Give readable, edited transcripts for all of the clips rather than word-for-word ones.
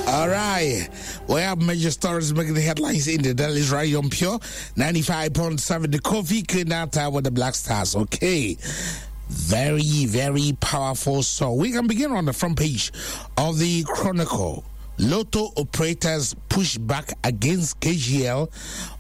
All right. We have major stories making the headlines in the Delhi's Radio Pure 95.7. The Kofi Kinata with the Black Stars. Okay. Very, very powerful. So we can begin on the front page of the Chronicle. Lotto operators push back against KGL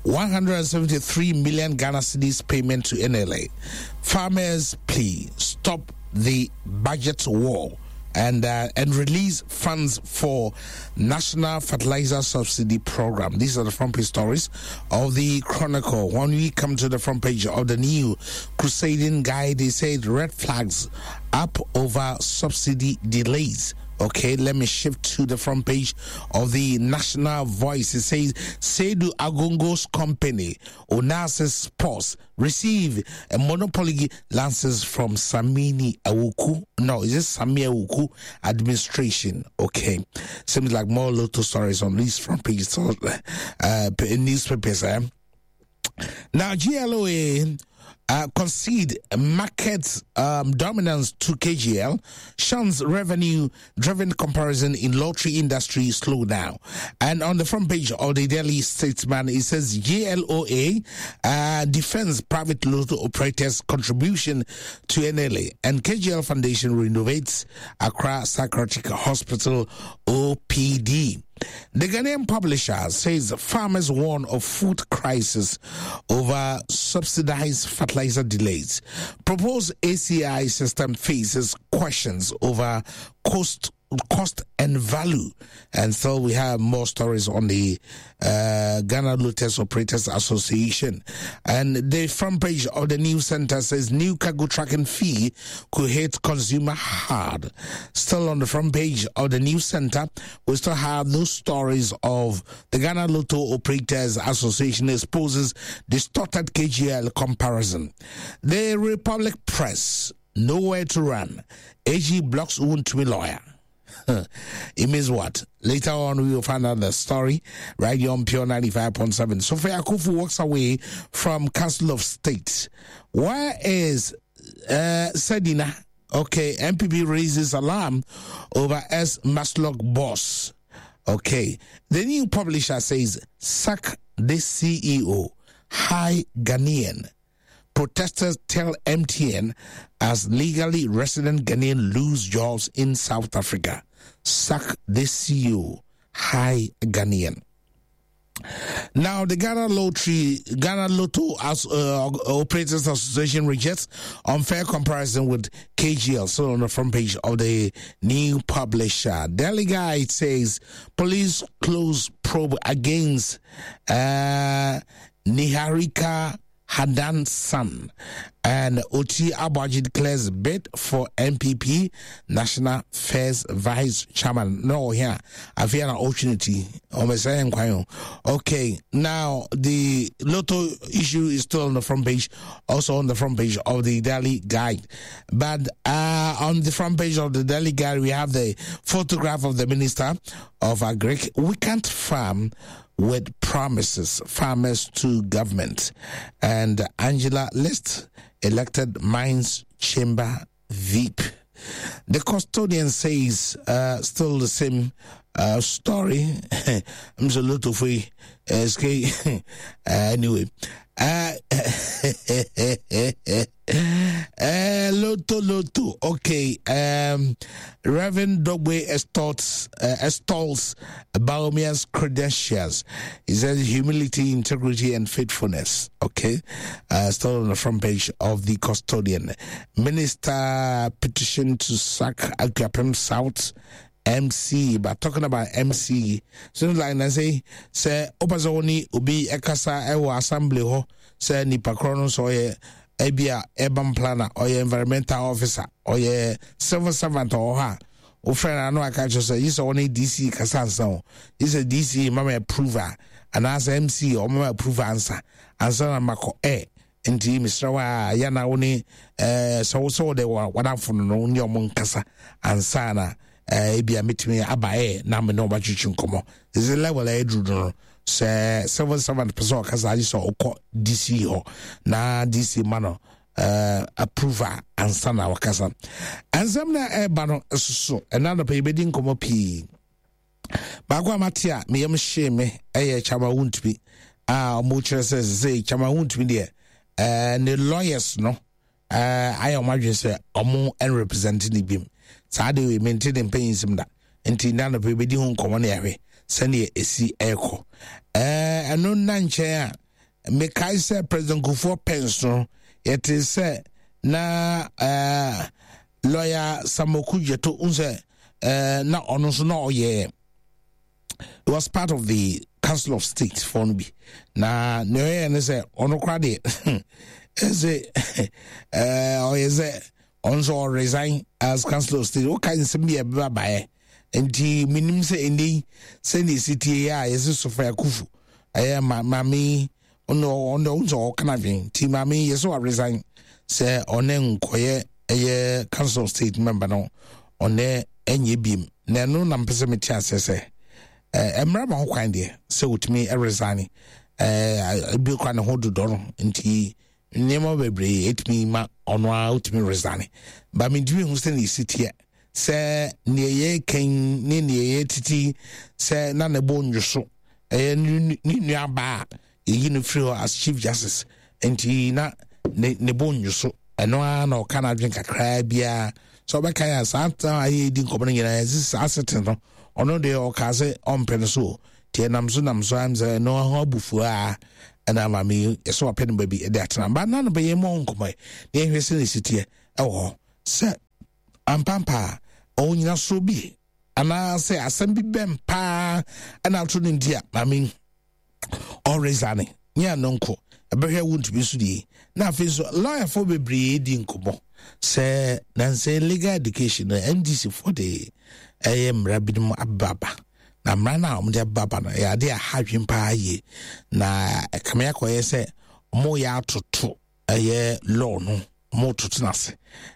173 million Ghana cedis payment to NLA. Farmers plea stop the budget war and release funds for National Fertilizer Subsidy Program. These are the front page stories of the Chronicle. When we come to the front page of the new Crusading Guide, they said red flags up over subsidy delays. Okay, let me shift to the front page of the National Voice. It says, Seydou Agongo's company, Onassis Sports, receive a monopoly license from Samini Awuku. No, is this Sami Awuku administration? Okay, seems like more Lotto stories on these front pages, newspapers. Now, GLOA concede market dominance to KGL, shuns revenue-driven comparison in lottery industry slowdown. And on the front page of the Daily Statesman, it says GLOA defends private lotto operators' contribution to NLA, and KGL Foundation renovates Accra Psychiatric Hospital OPD. The Ghanaian publisher says farmers warn of food crisis over subsidized fertilizer delays. Proposed ACI system faces questions over cost and value. And so we have more stories on the Ghana Lotus Operators Association. And the front page of the News Center says new cargo tracking fee could hit consumer hard. Still on the front page of the News Center, we still have those stories of the Ghana Lotto Operators Association exposes distorted KGL comparison. The Republic Press, nowhere to run. AG blocks Untumi lawyer. It means what? Later on, we will find out the story right here on Pure 95.7. Sophia Akufu walks away from Council of State. Where is Sedina? Okay, MPP raises alarm over S. Maslog boss. Okay, the new publisher says, sack the CEO, high Ghanaian. Protesters tell MTN as legally resident Ghanaian lose jobs in South Africa. Sack the CEO, high Ghanaian. Now, the Ghana Lotto Operators Association rejects unfair comparison with KGL. So on the front page of the new publisher, Daily Guide says police close probe against Niharika Hadan San, and Oti Abaji declares bid for MPP National Affairs Vice Chairman. No, here I feel an opportunity. Okay, now the Lotto issue is still on the front page, also on the front page of the Daily Guide. But on the front page of the Daily Guide, we have the photograph of the Minister of Agri. We can't farm with promises, farmers to government. And Angela List, elected Mines Chamber VIP. The custodian says, still the same story. I'm so little free. Anyway. Lotto. Okay. Reverend Dogbe extols Baomia's credentials. He says humility, integrity, and faithfulness. Okay. Still on the front page of the custodian. Minister petition to sack Aguapem South MC, but talking about MC, so like I say opazoni ubi ekasa ewo assembly ho say nipa krono so ye ebia urban planner or environmental officer or civil servant or ha o friend I know I catch say you say only DC kasansa is a DC mama approver and as MC or mama approver answer na mako nti Mr. wa yana oni so they were wadafo no nyo monkasa ansana ebia metimi abae na me no ba twitwi nkomo is a level edru no se civil servant person kasa yi so okọ DC ho na DC mano approver ansana wakasa ansam na eba no so another pe bedi nkomo pi Bagwa Matia, me am shame, Chama won't be. Mucha says, Chama won't be there. The lawyers, no. I imagine, sir, Omo and representing him. Sadi we maintain paying some that. Until none of baby home common area. Send ye a sea echo. And no none chair. Make I say President Kufuor pension. It is said, na lawyer Samokuja to unse. Not on no ye. It was part of the Council of State for me. Na no and say on credit. Is it or is it also resign as Council of State? What kind of be a bye? And the minimum say in the Sunday city, is Sophia Kufu. I am mammy on the also Canadian. Team mammy, yes, so I resign. Say on them quiet a Council of State member no on there any beam. No, I'm pessimistic, say. Emrama ho kwan de se wotumi resign bi kwa ne ho dodo nti nemo bebre etimi ma ono a wotumi resign ba me dimi hu se ne sitie se ne ye ken ne ye titi se na ne bo nwuso ni nua ba yi no free as chief justice nti na ne bo nwuso eno a na o kana dwen kakra bia so be kan ya santa ayi di nkomo nyina is asset no ono de o kaze on penso tie namso am say no ho bufu a na mami eso open baby e dey atena ba na no be mo nkomai ne hwese ne sitie e wo se ampampa o nyina so bi ana say asem bi bem pa ana to ne ndia mami always ane nya nonko ebehwe won't be so di na fe so lawyer for bebre di nkomo say nan say legal education NDC for the mrabidum ababa na mrana omde ababa na ya de ahadwen pa ye na kamya koye se mo ya atoto law no mo toto nase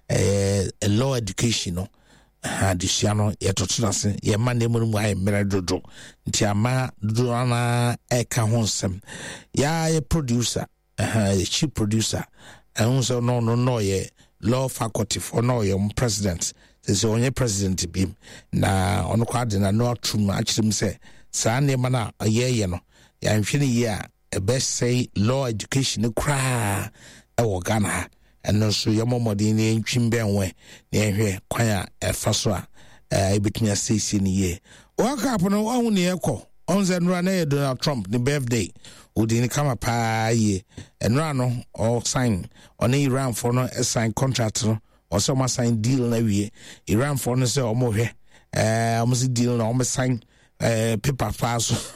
law education no adisia no ye toto nase ye ma ne mu ayi mradodo nti ama do na eka ho nsem ya ye producer chief producer and so no ye law faculty for no ye president so onye president bi na ono kwade na no atum achim se saa ne mana ayeye no ya nhwene yi a best say law education kra e wo Ghana and so yomomodi ne ntwim benwe ne ehwe kwan a efa so a ebetumi asesi ne ye waka pono wahu ne ekọ onze nra na Donald Trump ne birthday udini kama pa ye enra no all sign on Iran for no sign contract no or some sign deal na wie Iran for no say omo hwe omo deal na omo sign paper pass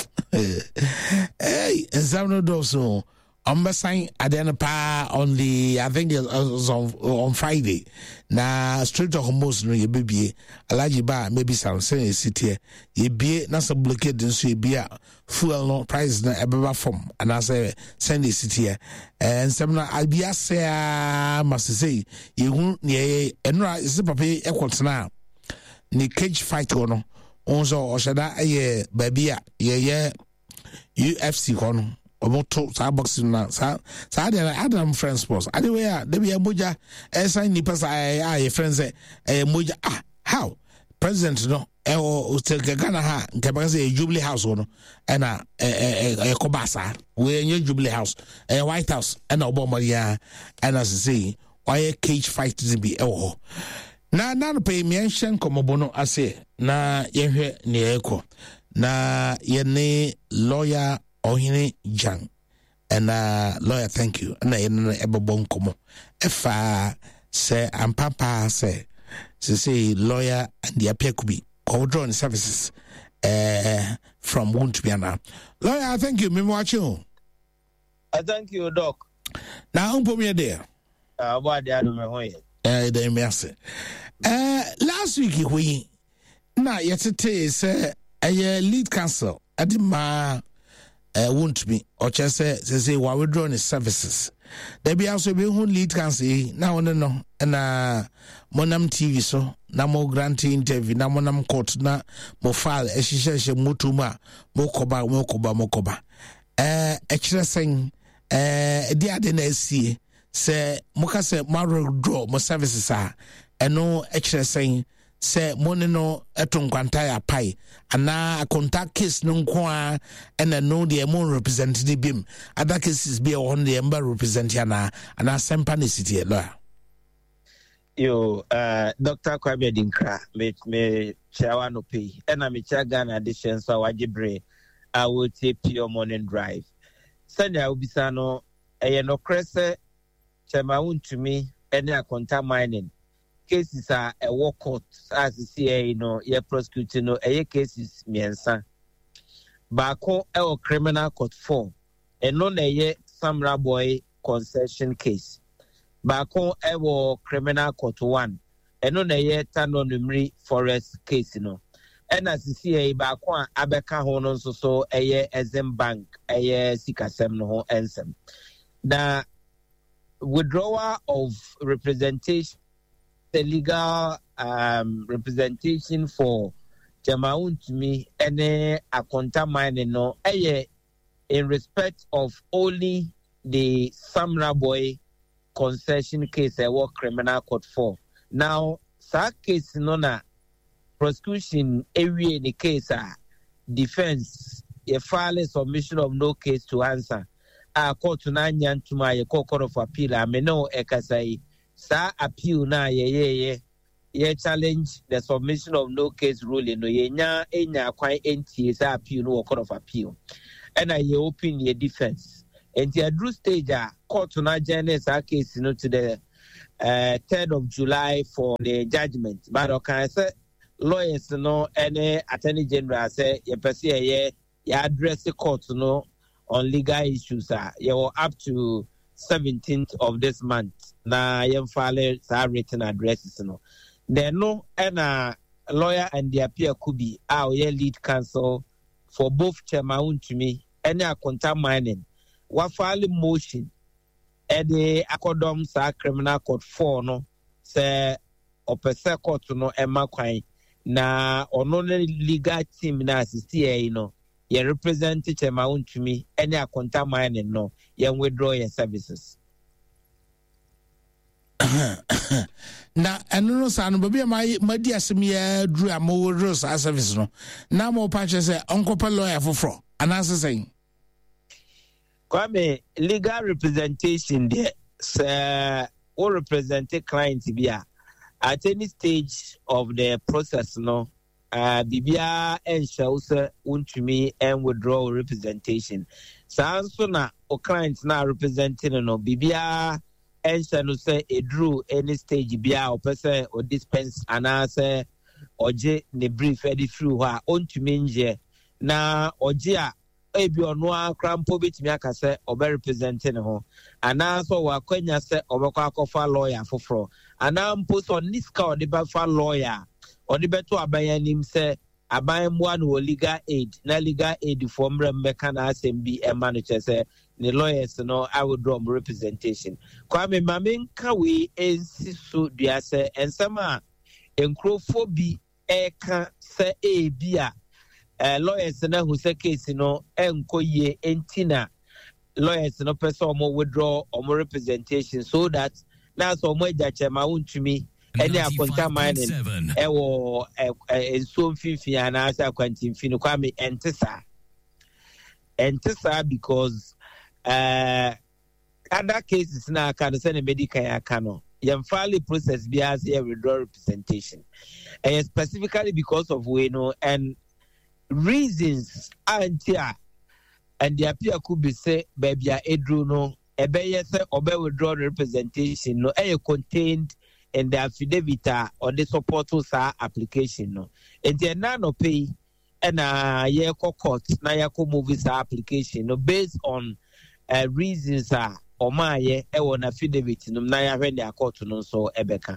hey examino do so omo sign pa on the I think it was on Friday na Strait of Hormuz no ye bebie alaji ba maybe some say city ye bie na some blockade nso ye bia fuel no price na ebeba form and I say send the city and some na abia say must say you hu ne enra is papa ekwotena ni cage fight no onso oshada ye babia ye UFC kono omoto sa boxing na sa Adam friends sports anyway they be moja sign ni pasa ai friends moja how president no hotel Ghana ha nkeba say Jubilee House no na kobasa we nye Jubilee House White House na obomoria na say why cage fight to be na no pay mention komobono ase na yehwe ne eko na yene lawyer Ohine Jang and lawyer thank you and ebobon komo efa say ampapa say lawyer and the apekubi withdrawn services from Wuntubiana. Lawyer, thank you. Me watching. I thank you, Doc. Now, who put me there? What the other way? Mercy. Last week, we now yesterday say a lead counsel at the won't be or just say while withdrawing his services. There be also be who lead counsel now no and monam TV so na mo grant interview na monam court na mo file ehihye mutuma mo koba ekire sen di ade na asie se mo ka se ma withdraw mo services a eno ekire sen se money no eton kwanta ya pai ana contact case no nko a ena no de mo represent the bim other cases be on the ember represent ana sempa ne city lo yo Dr. Kwame Dinkra me chawa no pay ena me chaga na addition so wagibre I will take pure morning drive sanya obisa no no krese chema untumi ene akonta mining cases are a war court as the CA no ye prosecuting no cases miensa bako criminal court 4 no na ye Samra Boy concession case bako criminal court 1 no na ye Tano Numri forest case no and as the CA bako abeka ho no so Ezem Bank Sikasem no ho ensem the withdrawal of representation the legal representation for Jamaun to me any akonta mining no in respect of only the Samra Boy concession case criminal court 4. Now that case no na prosecution area in the case defense a file submission of no case to answer court na nyantuma ye court of appeal ameno ekasai sa appeal na ye challenge the submission of no case ruling no ye nya kwan enti sa appeal no court of appeal and ye open ye defense and the drew stage court na journey sa case no to the 3rd of July for the judgment but okay say lawyers no any attorney general say ye person ye address the court no on legal issues you were up to 17th of this month na yem file sa written addresses no then no and lawyer and the appear could be our lead counsel for both Chemaun to me any akonta mining what file motion and the acordum sa criminal court 4 no say opese court no emma kwan na ono legal team na assist here no ye represent Chemaun to me any akonta mining no ye withdraw your services na eno no sa no baby ma di asem ya dru amowo rose service no na mo pa che say onkopa lawyer foforo anase say Kwame legal representation there say or represent client bia at any stage of the process no bibia ensure say untumi and withdraw representation so na o client na representing no bibia ensure no say e drew any stage bia o person or dispense anase oje ne brief edi through ha untumi nje na oje a ebi ono akrampo betimi aka say obe representing ho anaso wa kwanya say obekọ akofa lawyer foforo anampo so niska odebafa lawyer odebeto abanyanim say abanmwa no legal aid na legal aid for mremeka na assemby emmanuel say the lawyers no I would draw representation kwame mamenka we ensiso dua say ensema enkrofobi eka say ebia lawyers na who say case no enkoye entina lawyers no person omo withdraw omo representation so that na so omo ejachema untumi any akonta mining ewo enso mfifi ana asa kwantimfi no kwame entisa because other cases na can send medical yakano yam file process be as a withdraw representation and specifically because of we know and reasons antia and the appear could be say baby edru no ebe say obe withdraw representation no contained in the affidavit or the support to sa application no and the no pay and ye court na ya ko move sa application no based on reasons or my ye won affidavit no na ya hwe the court no so ebeka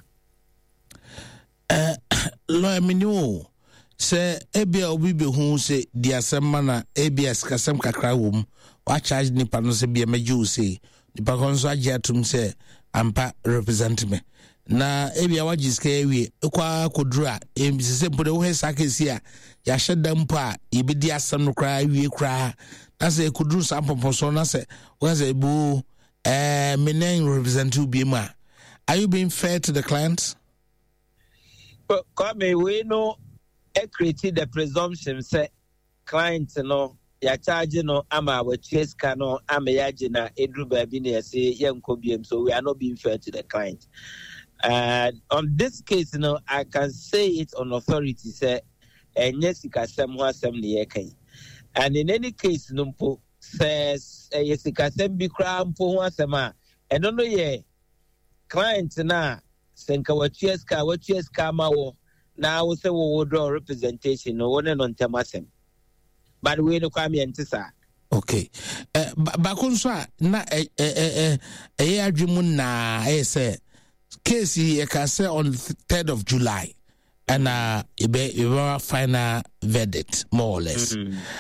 lawyer minu say ebia obi be hu say di asem na ebia skasem kakra wom wa charge ni pa no say bia meju say di pa konso agiatum say ampa represent me na ebia wajiska ewie kwa kodura se mpo de wo hesa kesi a ya hyeda mpo a yebedi asem no kra ewie kra na say koduru sampopo so na say wa say bu menen represent you be ma. Are you being fair to the clients? Kwame, we know created the presumption say clients no ya charge no ama we chase no ama ya jina edru baby na say yenko biem, so we are not being fair to the client. On this case, I can say it on authority say Yesika Sem ho asem ne yekai. And in any case, numpo says Yesika Sem bi kra mpo ho asem a eno no ye client na senka wachies ma wo na wo say wo draw representation no one no ntemasem. But we no kwame entisa. Okay. Bakunso na adwumu na say case you can say on 3rd of July and a final verdict more or less.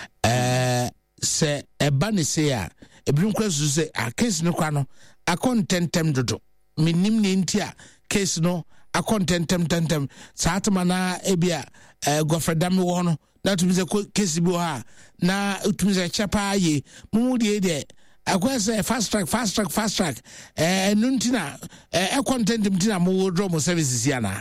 Say a bunny say a bring question say a case no kwano a contentem dodo minim nintia case no a contentem satamana ebia gofredam wono na to be the case bi ha na to be the chapa ye mu de akwese fast track nuntina content mtina mo draw mo services yana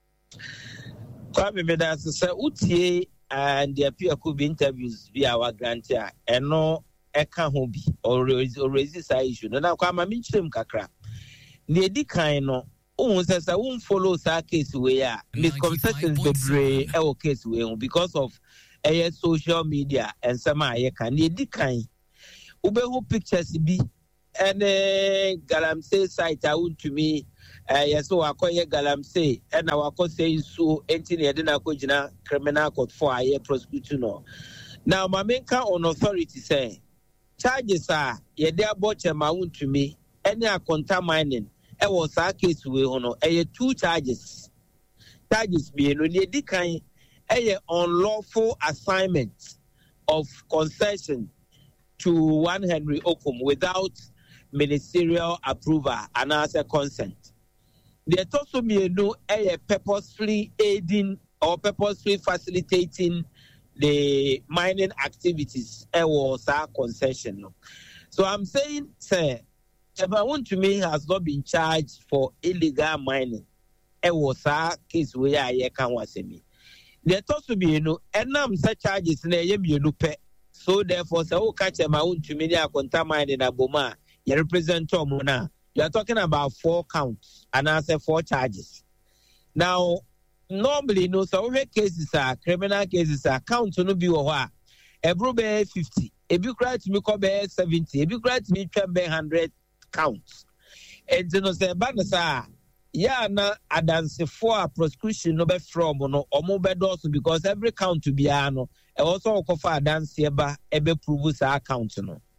kwa me da se utie and there could be interviews via our grant ya eno eka ho bi or resist issue na kwa ma minchim kakra na edi kan no o say won follow sa case we ya misconceptions bebre e o case we because of social media and some aye kan na edi kan Ubeho pictures be and Galamsey site out to me. Yes, so I call ye Galamsey and our court saying so engineer didn't go to criminal court for a year prosecution. Now, my main count on authority say charges are ye dear butcher mount to me, any are contaminating. It was our case we honor a 2 charges. Charges being only decline a unlawful assignment of concession to one Henry Okum without ministerial approval and as a consent. They also may know a purposefully aiding or purposefully facilitating the mining activities was our concession. So I'm saying, sir, Chebawun to me has not been charged for illegal mining. It was our case where I can was me. They also be and such charges na pe. So therefore, so catch a mount to media contamined in Aboma, you represent Tomuna. You are talking about 4 counts and answer 4 charges. Now, normally, no, so cases are criminal cases are count to no be a bear 50. If you cry to me, call bear 70. If you cry to me, try 100 counts. And you know, say, Banasa, yeah, na adanse for prosecution no be from no or mobile also because every count to be ano. Also, offer dance here, but ebe prove our account.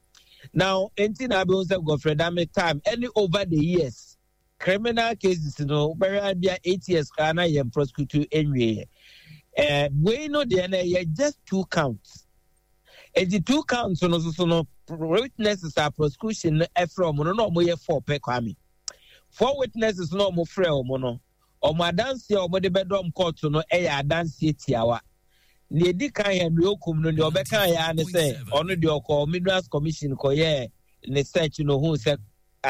Now, anything I will say, Godfrey, time any over the years, criminal cases, where be 8 years, can I prosecute anyway. We know the just 2 counts. And the 2 counts, no witnesses are prosecution from no more 4 per kwami. 4 witnesses no more frail mono. Or my dance here, or the bedroom court, no air dance here. The Dika and Yokum no the Obeka and say on the call Midwest Commission Koye in the search who said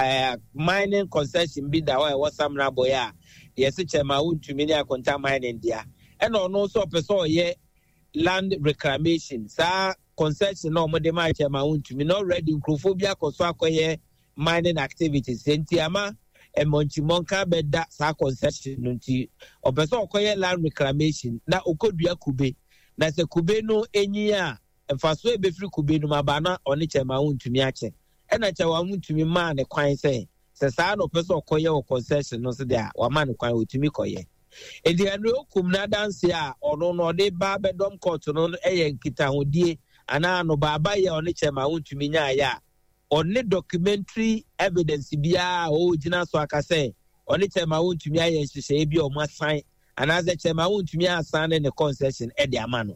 mining concession bid that was some raboya. Yes, Chema would to media contaminating there. And on also person ye land reclamation. Sa concession no more demand Chema would to me not ready Crophobia Koswakoye mining activities. Sentiama and Monchimonka bed that sa concession or person Koye land reclamation. That Okodria Kube. Na se kube no enyi a mfaso ebefri kube no mabana oni chema untumi ache ena chewa untumi ma ne kwan se saa no person okoye o concession no se dia wa ma ne kwan utumi koye edi anu okum na dance a ono no de ba bedom court no eye nkita hodie ana no baba ye oni chema untumi nya ya oni documentary evidence bia o gina so akase oni chema untumi aye hyehyɛ bi o masan and as a chairman, won't me assign the concession at the amano.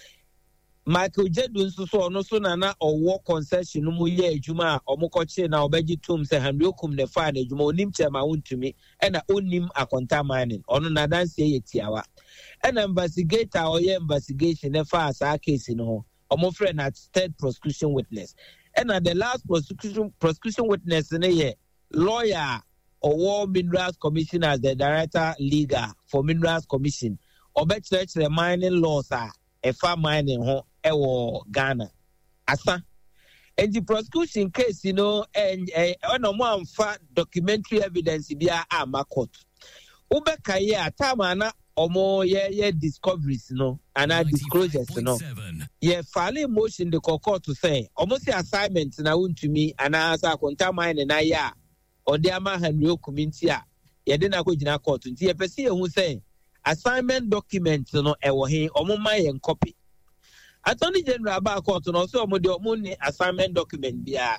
Michael Jedun so no sooner or war concession no more juma or mokoche now beji tomb say and yokum the fine jumo nim chairman won't to me and I own him a contaminating on another say it yawa. An investigator or investigation the fast our case in home or more friend at 3rd prosecution witness. And at the last prosecution witness in a year, lawyer War Minerals Commission as the Director Legal for Minerals Commission. Obechurch the mining laws are a farm mining ho ewo Ghana. Asa. And the prosecution case, and on one documentary evidence via a court. Ubekaya tamana omo ye discoveries and disclosures ye file motion the court to say almost the assignment na to me and as a contamine na ya or the ama Henry community ye didn't go in court until ye perceive who say assignment documents ewo he omo my copy. Attorney General about court no so omo the omo assignment document bia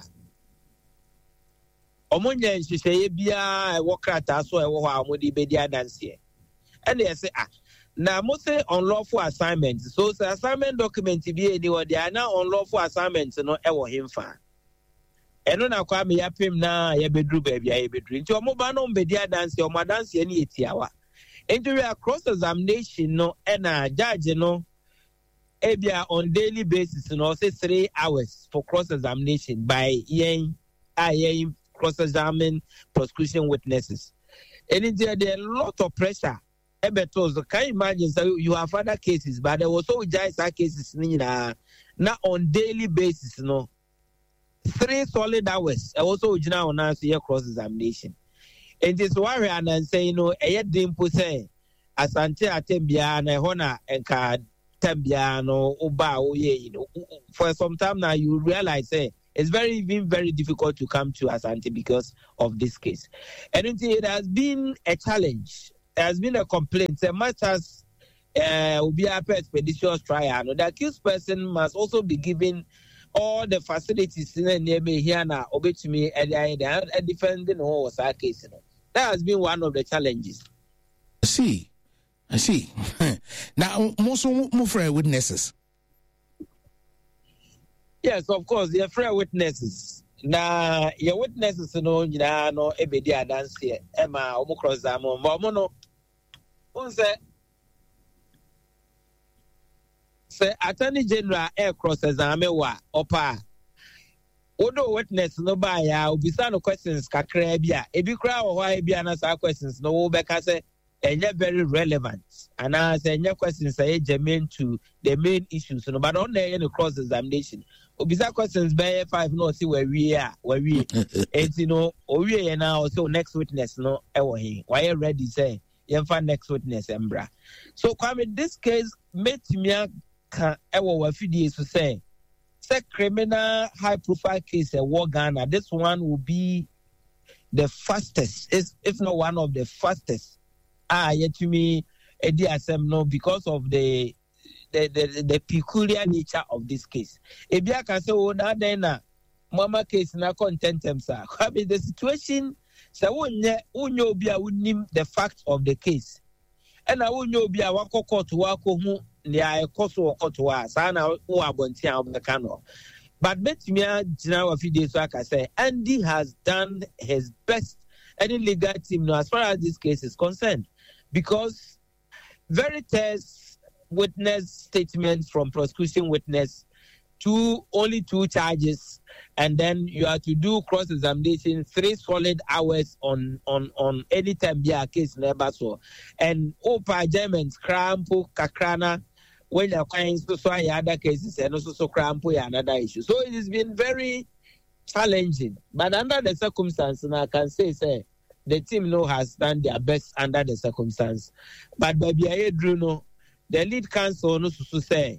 omonye nhihye bia wokrata so ewo ho amodi bedi adanse and they say na mo say unlawful assignment so assignment document bi eni wo dia na unlawful assignment no ewo himfa eno na kwa me yapem na ye bedru ba bia ye bedru nti omo ba no bedi adanse omo adanse ni etiawa into cross examination no na judge no ebia on daily basis no say 3 hours for cross examination by yen cross-examine prosecution witnesses. And there are a lot of pressure. Can you imagine? So you have other cases, but there was also cases now on daily basis. 3 solid hours. Also, now on cross-examination. And this worry and say, a dimple say, Asante Atembia and Hona and Card Tembiano Oba. For some time now, you realize, it's very difficult to come to Asante because of this case. And it has been a challenge. There has been a complaint. So much as will be a expeditious trial, the accused person must also be given all the facilities in the neighborhood here now, obey to me, and defending who was our case. That has been one of the challenges. I see. Now, most witnesses. Yes, of course, they're fair witnesses. Now, your witnesses, no, ebedi dance here. Emma, cross them on Momono. Say, Attorney General Air Crosses Amewa, Opa. Odo witness no by ya, Ubisano questions, Kakrabia. If you cry or why be answer questions, no, because and they're very relevant. And I say, your questions are germane to the main issues, but on there in cross examination. Obisa questions by 5 no see where we are and we now so next witness no ewo why ready say you find next witness embra so in this case met me can ewo wafidi to say criminal high profile case a war Ghana. This one will be the fastest if not one of the fastest yet to me ADSM no because of the peculiar nature of this case. Ebia can say, na then mama case na contentem sir. The situation so unyo bia unim the facts of the case. And I unyo bia wako court wako hu lia ekoso court wa sana u abonti abekano. But bet me jina wa fide so aka say Andy has done his best any legal team as far as this case is concerned because Veritas witness statements from prosecution witness only 2 charges and then you have to do cross examination 3 solid hours on any time be a case never so and opa Germans crampo kakrana when you're going to so other cases and also so crampo another issue so it has been very challenging but under the circumstances I can say the team has done their best under the circumstances but baby I drew the lead counsel no so say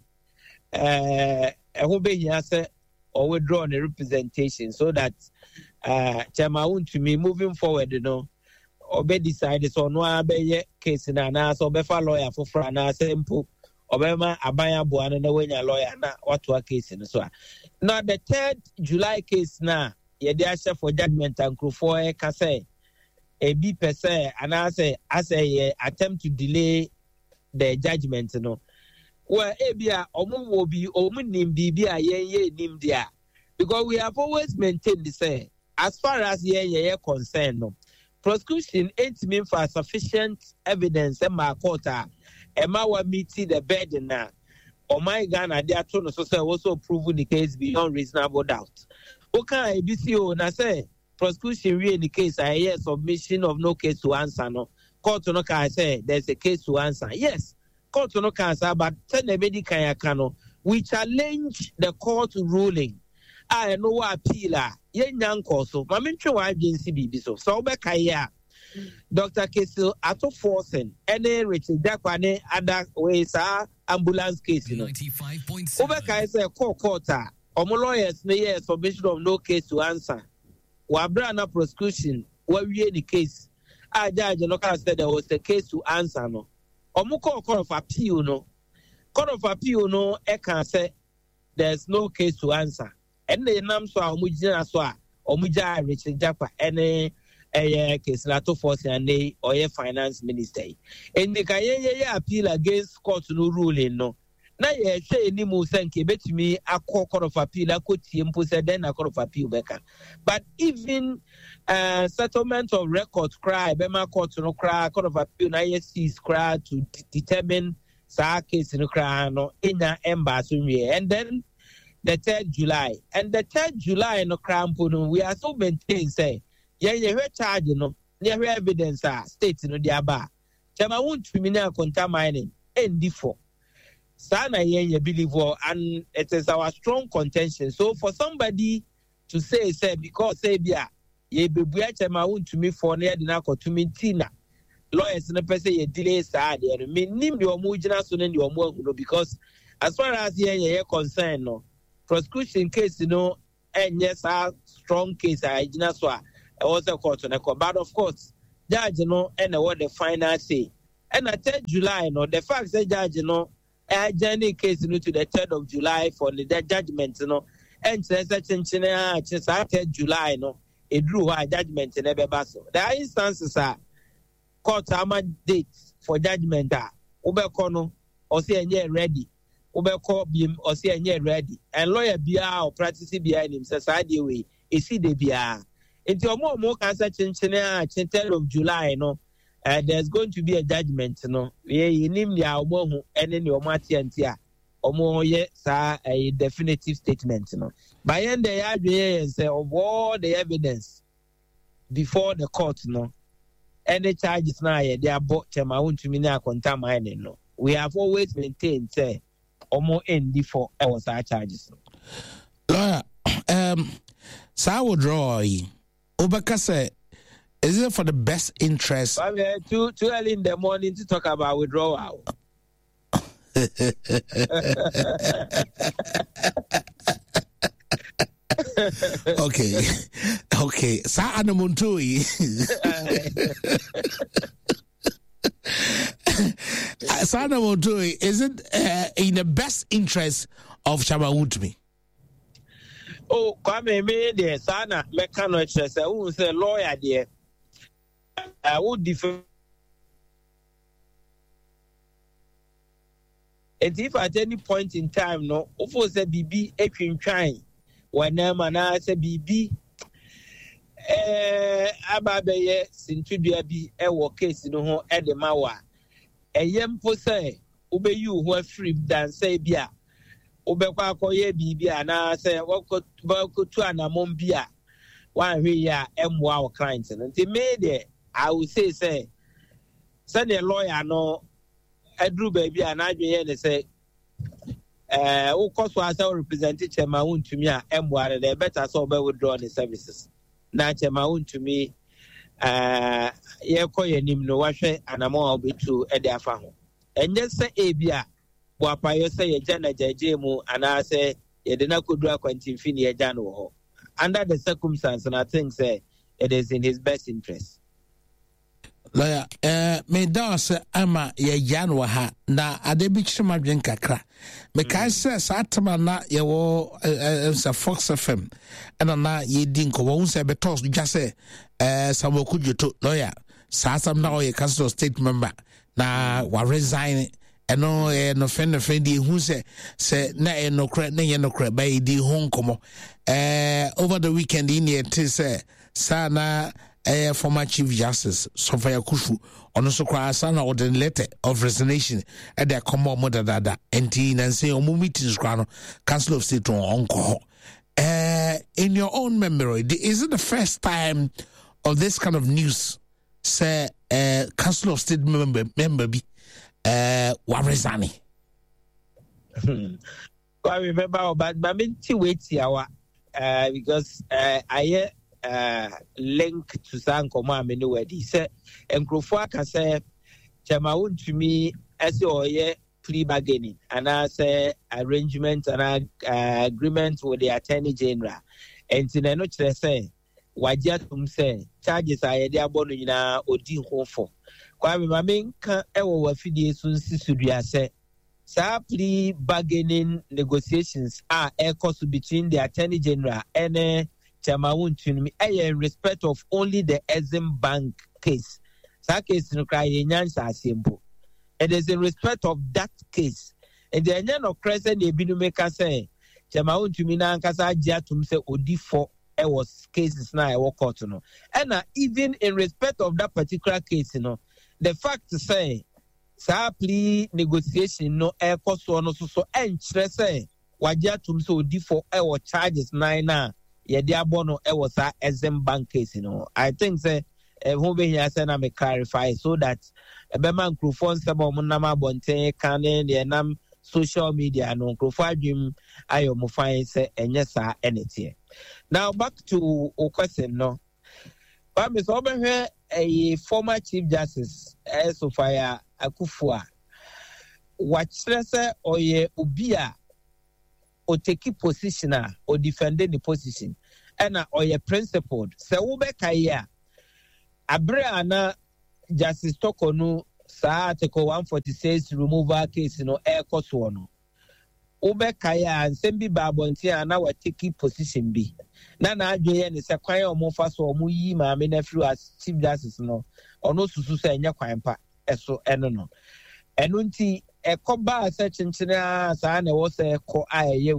who be here say or withdraw a representation so that chairman to me moving forward or be decided so no be case na so be fa lawyer for na simple or be ma abaya bo na when your lawyer na what case so now the 3rd July case na ye dey for judgment and for ka say a b per se and I say as a attempt to delay the judgment well ebia omo will be nim bibia ye nim dia because we have always maintained the say as far as ye concerned prosecution ain't mean for sufficient evidence and my court ma wa meet the burden na oh my Ghana they are so say also proving the case beyond reasonable doubt okay BCO na say prosecution read the case, I hear submission of no case to answer. No court no can say there's a case to answer. Yes, court no can answer, but we challenge the court ruling. I know what appealer. Yen yanko so. Mamin chwa agency bibi so. So obekaya. Dr. Kesil ato forcing any Richard Dakwane other ways ambulance case. 95.7. Obekaya say court. Omo lawyers no yes submission of no case to answer. Wabrana prosecution. What we the case? Judge no can say there was a case to answer no. Omo court of appeal no. Court of appeal no. I can say there's no case to answer. And the name so omujina so omuja Richard Japa any case lato force and they or finance minister. And the kaye appeal against court no ruling no. Na ye say any mo senke betumi akọ court of appeal akoti mpo say then a court of appeal beka. But even settlement of records cry bema court no cry court of appeal na yes cry to determine sa case no cry no ina embassy and then the 3rd July. And the 3rd July no crampo we are so maintain say yeah charge no near evidence state no diaba. Chama won't criminal contaminating ND4. Sana ye believe and it is our strong contention. So for somebody to say because say bia ye be chama won't to me for near the nako to me tina. Lawyers no person ye delay sa there. Me nim the omujina so the omo because as far as ye concerned no. Prosecution case, and yes, a strong case. I was a court on a court, but of course, judge, and what the final say. And at 3rd July, the fact that judge, a journey case to the 3rd of July for the judgment, and says that in 3rd July, it drew a judgment in every battle. There are instances court dates for judgment Ubekono or say ready. Ubeko bim or say ready. And lawyer bia or practice behind him says I do we is see the bia. Into a more cancer 10th of July, there's going to be a judgment, ye name ya omo and then your mati and tia omo ye sa a definitive statement, By end the idea say of all the evidence before the court, any charges now they are bought chema won to me na contaminating, We have always maintained say or ND for our charges. Lawyer, so I would draw Obaka say, is it for the best interest? Too early in the morning to talk about withdrawal. Okay. Sa anamuntui. Sana Montoi, is it in the best interest of Chamawuntumi? Oh, Kwame me there, Sana, mechano interest. I will say lawyer there. I would differ. And if at any point in time, no, of course, a BB, a trying. When I say BB, Ababe, Sintubia be a work case, at the Mawa. A yem po say, Ube you who are free than say beer. Ube Quacoye be and I say, what could to an among beer? One we are M. clients. And they made it, I would say, send a lawyer, no, I drew baby and I be and say, who cost was our representative, my own to me, M. They better so by withdraw the services. Not my own to me. Ye koye nim no wahwe anamo obetu e de afa ho enye se ebia wapa yo se ye jana jaje mu ana se ye de na kodu akwantimfi ne ye jana wo ho under the circumstances and I think say it is in his best interest. Lawyer, me dance ama ye janwa ha na ade bi chima dwen kakra. Me kai say satama na ye wo Fox FM na ye din ko wo se betos just say Samoku Juto lawyer Sasam na ye council state member na wa resign no friend di who say na no credit na no credit by di home komo over the weekend in here say sana former Chief Justice Sofia Kufu on also sana or the letter of resignation at their common mother dada and teen and say meetings council of state on In your own memory, is it the first time of this kind of news? Say, Council of State member be Warizani. I remember, but I mean, because I link to Sankoma anyway. He said, and Krofaka said, Chamaun to me as your plea bargaining, and I say arrangement and agreement with the Attorney General. And in a note, they say, Wajatum say, charges are their bonina or deal for. Kwame Maming can't ever feed soon, Sisudia say. Sa plea bargaining negotiations are echoes between the Attorney General and Chamawun Tunmi in respect of only the Exim Bank case. Sa case no cry nyansa simple. It is in respect of that case. And the end of Crescent the Binumeka say Chamawun Tunmi na nkasa jiatum say odi for was cases na e court no. And even in respect of that particular case, the fact to say sa plea negotiation no air cost no so say wajia tum so di for our charges 9 na ye dia bono was a Exim Bank case I think say who be here say na me clarify so that be man microphone say bo munama bonten kan ne nam social media no microphone adwum ayo mo fine say enye sa enete. Now back to o question no. But Miss Oberhe, a former Chief Justice, Sofia Akufua, Watchless or ye ubia or take position or defending the position, and or ye principled. So Ubekaya Abreana Justice Tokonu Sa Article 146 removal case air cost one. Ubekaya and Sembi Babontia and our taking position B. Nana Adrian is a choir or more fast or Muyi, my nephew as Chief Justice or no Susu say Yakwampa, so no. And unti a combat such in China, Sana was a co I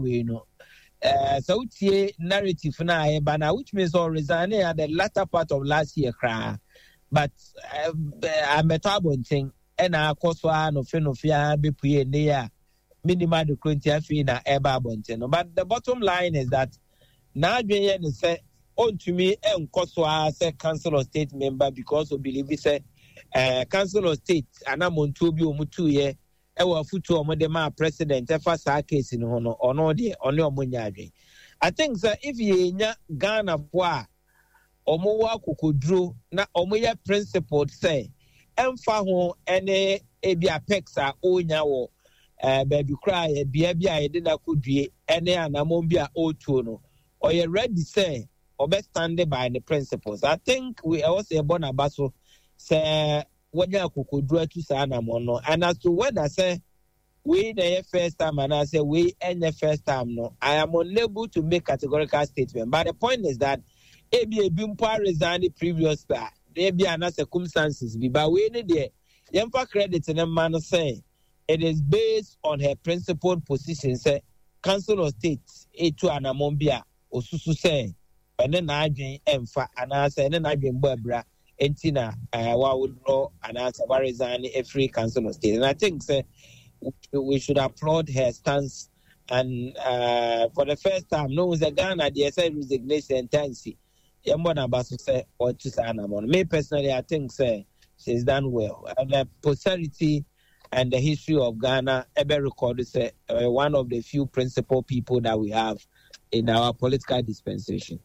so narrative na bana, which means all resign at the latter part of last year, but I'm a tabon thing, and I course one of Fenofia be pre near. Minimal the Quintia Fina Eba Bonteno. But the bottom line is that now Jay say, on to me, and Koswa say Council of State member because we believe he said, Council of State, and I'm on 2 year, our future Modema president, a first case in honor, or no, dear, on your Munyadi. I think, sir, if ye Ghana Poa, or Mowa Kukudru, na Omoya principle say, and Faho, any Abia Pexa, O Nyawo. Baby cry, baby, I did not could be any anamombia old tuno, or you ready say, or best standing by the principles. I think we also a bonabasso say what you could do to Sanamono, and as to when I say we the first time and I say we and the first time, no, I am unable to make categorical statement. But the point is that AB Bimpa resigned the previous star, there be another circumstances, but we need the Yampa credit in a manner say. It is based on her principled position. Say, Council of State, A2 Anamombia, or Susu say, and then I drink Emfa, and I say, and then I drink Barbara, and Tina, would draw and answer Barizani, a free Council of State. And I think, say, we should applaud her stance. And for the first time, no one's a Ghana, the SI resignation and tendency. Yamona Basu say, or to Sanamon. Me personally, I think, say, she's done well. And the posterity and the history of Ghana ever recorded say one of the few principal people that we have in our political dispensation.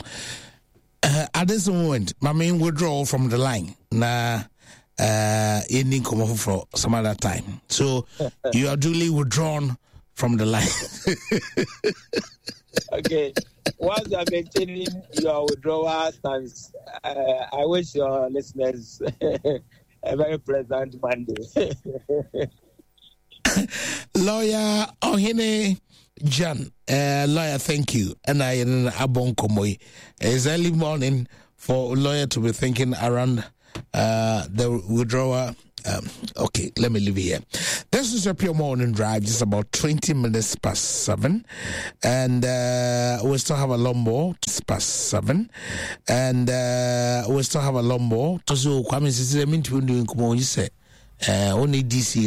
At this moment, my main withdrawal from the line. Ending come off for some other time. So you are duly withdrawn from the line. Okay. Once you are maintaining your withdrawal stance, I wish your listeners a very pleasant Monday. Lawyer Ohene Jan, lawyer, thank you. And I Abon Komoy. It's early morning for a lawyer to be thinking around the withdrawal. Okay, let me leave it here. This is a Pure Morning Drive, just about 20 minutes past 7. And we still have a lot more, past 7. And we still have a lot more. So, Kwame says, I mean, to do come on, you say, only DC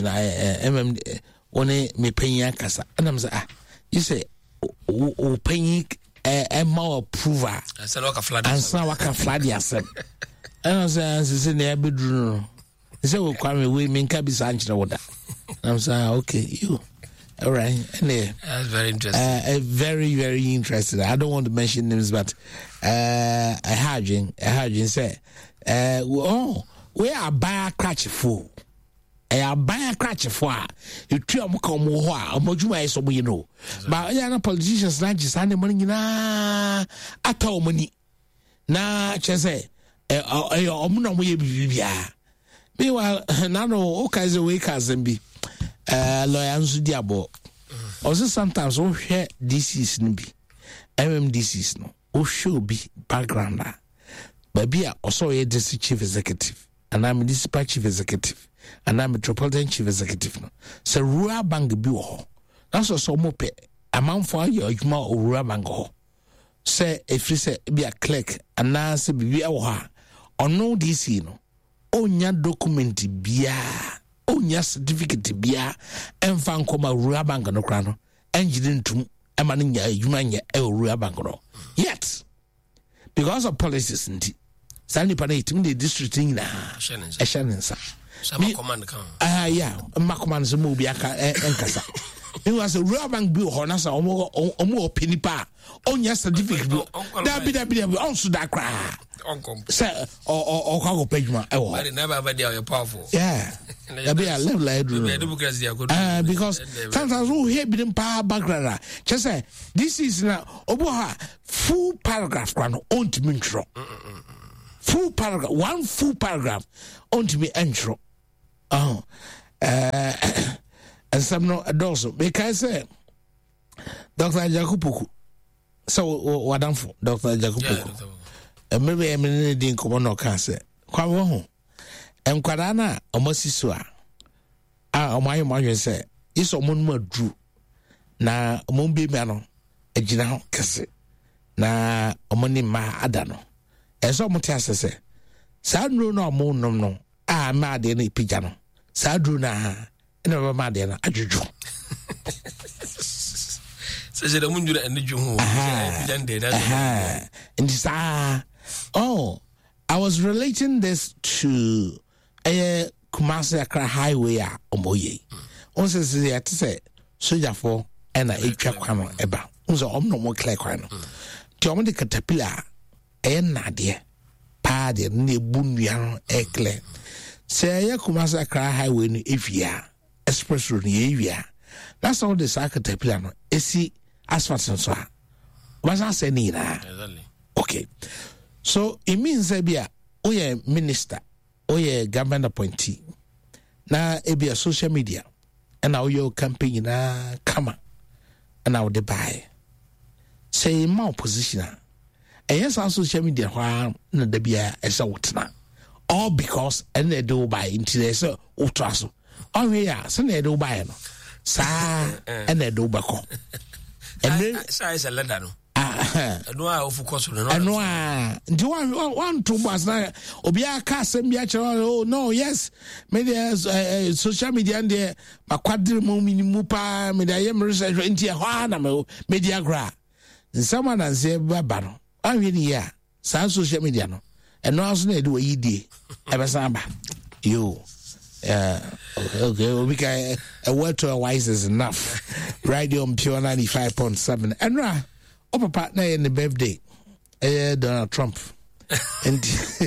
and only me paying kasa. And I'm saying, you say, paying more approval I said waka flat and so waka flat yasem and I say na bedroom say we kwame we minka bi san chira woda I'm saying okay you all right that's very interesting very very interesting. I don't want to mention names but a hajin say we are buy cratch full I buy a cratch for you tell me come ho so you know but yeah politicians like just and money na ato money na chese omuno mo ye bibia meanwhile na no okaze we kazembi lawyer nso di abo also sometimes we hear DCs no bi MMDCs no o show bi background but be also a district chief executive and I'm municipal chief executive and I'm metropolitan chief executive no so rural bank bi wo that's also mo pe amount for your rural bank ho say if you say be a clerk and na say bi wo ha ono DC no onya document bia onya certificate bia emfa nkoma rural bank no kra no engine ntum ema no nya adwuma nya e rural bank no yet because of policies nti sani pa na itim the district na eshanensa sama command kan yeah ma command so mo bia ka enkasa it was a rural bank bi ho na sa omo opinipa onya certificate da bi on so da kra say or go pejuma e wo but never they are powerful yeah that be a level I do because sometimes we hear bidin power background just say this is now oboha full paragraph kan on to me intro full paragraph one full paragraph on to me intro and some no also because say Dr. Jakupuku so wadamfo Dr. Jakupuku maybe I'm in the Komono Cancer. Kwa ho. Enkwada na omasiso a omayo say is omonmu adru na omombe me no agina ho kese na omoni ma ada no. Eso omote asese. Sa nro no omonnom no a ma de na ipija no. Sa dru na ina ba ma de na adwudwu. Se de munjura enju ho. Ipija de da. Ndisa I was relating this to Kumasi Accra Highway omoye. Once say soldier for and a kwano eba. Unso omno mo clear kwano. Ti omo de caterpillar nade pa de ne bunua ekle. Say Kumasi Accra Highway no evia express road ni evia. That's all the caterpillar no esi asphalt so. Was I say ni na? Okay. So it means that oye minister, oye government appointee, na a social media, and now your campaign na kama, and now the buy. Say more position, and yes, on social media, why na the beer as a wotna, all because and they do buy into this ultraso. Oh yeah, so they do buy no, sa and they do bako. And then size a letter. No, do one two bus now? Obia cast and be oh no, yes, media social media and there, my quadrimu mupa, media research into a media gra. And someone and say, Babano, I mean, yeah, sound social media no, and no, I do a ED, ever samba. You. Okay, we can a word to a wise is enough. Radio on Pure 95.7 and papa na in the birthday Donald Trump and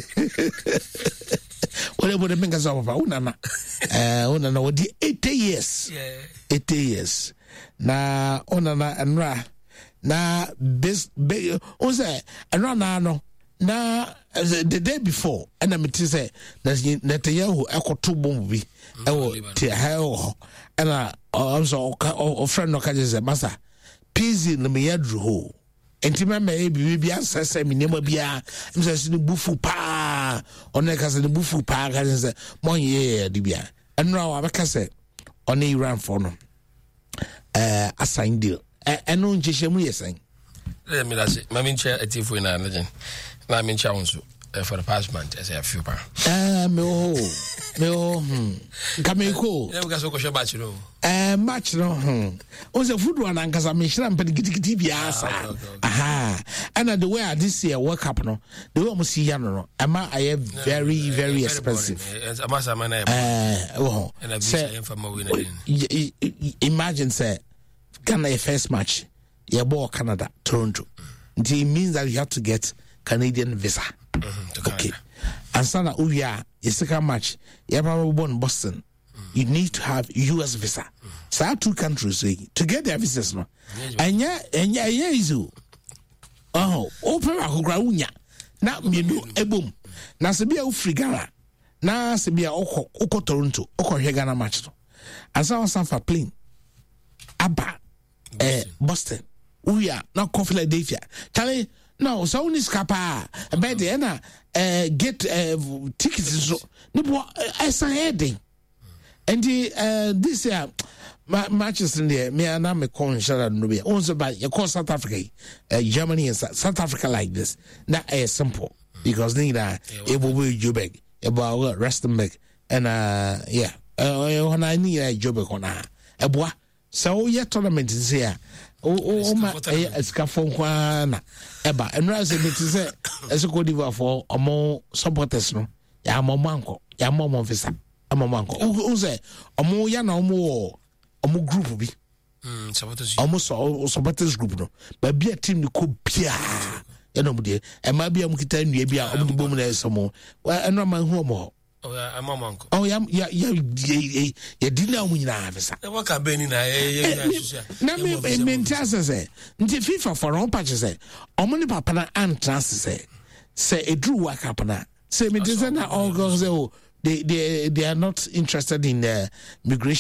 whatever the fingers of unana what the 80 years 80 years na onana and na best no na the day before and I'm say Netanyahu ekoto bomb bi te ha and I'm so friend no kaje say masa Pizzy no me yadru ho enti me bi ansese me nema bia mse no bufu pa ona ka se no bufu pa ka se monye de bia enra wa beka se ona Iran for no assign deal eno nchehemu yesen let me say mami nche atifo na legend na mi ncha wonso For the past month, I say a few pounds. Kameko. Yeah, we got so much match, Match no. Also, food one and Kazamishan and Petty Biasa. Aha. And the way this year work up no, the way we see Yano, Ama, I have very, very expensive. Imagine, say, Ghana first match, you bought Canada, Toronto. It means that you have to get Canadian visa. Okay. And so now we are a second match. You have born Boston. You need to have US visa. So our two countries to get their visas no. And yeah, is you. Oh, open a graunya. Now me do a boom. Now Sabia Ufrigara. Now Sabia Oko Toronto, Oko Hegana match. And so on for plane. Abba Boston. We are not Philadelphia. Charlie. No, so only scapa. By the end, get tickets. So, no, as a heading. And this year, matches in there, me and I'm a conscious Nubia. Also, by you call South Africa, Germany and South Africa like this. Not as simple because neither it will be Jubek about Rustenburg and yeah, when I need a Jubek on a bois. So, your tournament is here. My scaffold Eba, and Razzie to say, as a good diva for a more supporters, no, Yamamanko, Yamam visa, Amamanko, who say, a more yana more, a more group be almost all supporters group, no, but be a team you could pia, nobody, and maybe I'm getting maybe I'm the woman as some more. Well, I know my home. Oh, yeah, you didn't know when you have a what can be in a Mentasa say, FIFA for all patches say, Omni Papa and Trans say, a true work up na. Say, me doesn't all girls, they are not interested in migration.